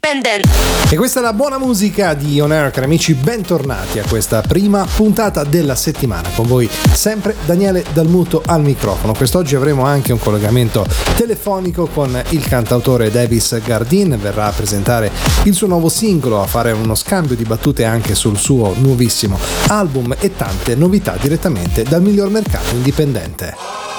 Independent. E questa è la buona musica di On Air, cari amici, bentornati a questa prima puntata della settimana. Con voi sempre Daniele Dalmuto al microfono. Quest'oggi avremo anche un collegamento telefonico con il cantautore Davis Gardin, verrà a presentare il suo nuovo singolo, a fare uno scambio di battute anche sul suo nuovissimo album e tante novità direttamente dal miglior mercato indipendente.